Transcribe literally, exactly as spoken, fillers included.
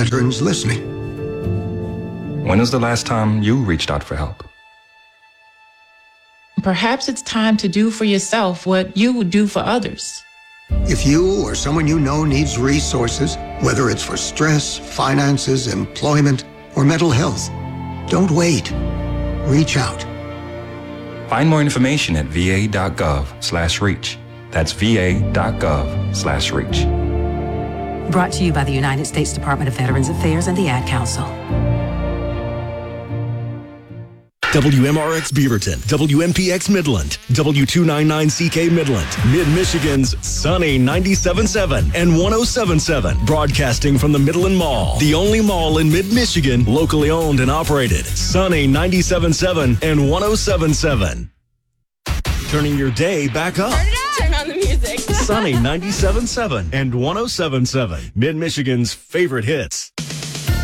veterans listening. When was the last time you reached out for help? Perhaps it's time to do for yourself what you would do for others. If you or someone you know needs resources, whether it's for stress, finances, employment, or mental health, don't wait. Reach out. Find more information at va.gov slash reach. That's va.gov slash reach. Brought to you by the United States Department of Veterans Affairs and the Ad Council. W M R X Beaverton, W M P X Midland, W two ninety-nine C K Midland, Mid-Michigan's Sunny ninety-seven point seven and one oh seven point seven, broadcasting from the Midland Mall, the only mall in Mid-Michigan, locally owned and operated. Sunny ninety-seven point seven and one oh seven point seven. Turning your day back up. Turn it up. Turn on the music. Sunny ninety-seven point seven and one oh seven point seven, Mid-Michigan's favorite hits.